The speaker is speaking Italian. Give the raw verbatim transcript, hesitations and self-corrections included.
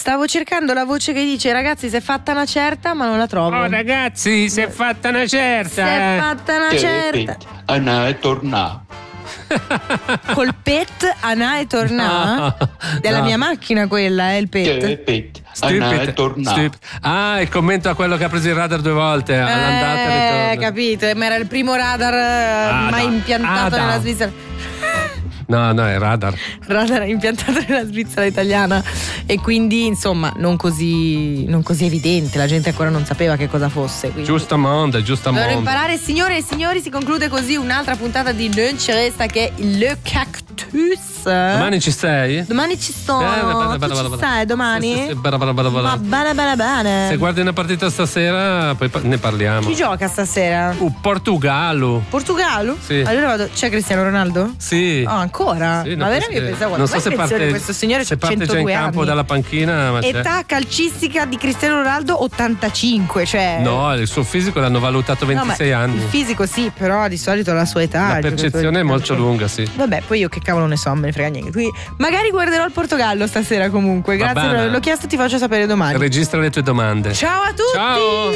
Stavo cercando la voce che dice ragazzi si è fatta una certa ma non la trovo. Oh ragazzi si è fatta una certa. Si è fatta una certa. Anna e torna. Col pet Anà e tornà. No, Della no. mia macchina quella è il pet. Che pet. Anna e Stupid, torna. stupid. Ah, il commento a quello che ha preso il radar due volte all'andata e Eh, ritorno. capito, ma era il primo radar eh, Ah, mai da. impiantato Ah, da. nella Svizzera. No, no, è radar. Radar impiantato nella Svizzera italiana e quindi insomma non così, non così evidente, la gente ancora non sapeva che cosa fosse. Quindi. Giusto mondo, giusto Dovrò mondo. imparare, signore e signori, si conclude così un'altra puntata di Non ci resta che Le Cactus. Domani ci sei? Domani ci sono. Eh, bene, Tu bene, ci bene, sei domani? Sì, sì, sì, bene, bene, bene, bene. Ma bene bene bene. Se guardi una partita stasera, poi pa- ne parliamo. Chi gioca stasera? Uh, Portogallo. Portogallo? Sì. Allora vado. C'è Cristiano Ronaldo? Sì. Oh, ancora? Sì, ma no, veramente sì. pensavo, non so ma se attenzione, parte, questo signore se c'ha parte già in centodue campo anni. dalla panchina, ma c'è. Età calcistica di Cristiano Ronaldo ottantacinque, cioè. No, il suo fisico l'hanno valutato ventisei No, ma anni. il fisico sì, però di solito la sua età. La il percezione giocatore è di molto calcio. lunga, sì. Vabbè, poi io che cavolo ne so, me ne frega niente. Quindi magari guarderò il Portogallo stasera comunque. Va Grazie, bene. l'ho chiesto, ti faccio sapere domani. Registra le tue domande. Ciao a tutti! Ciao!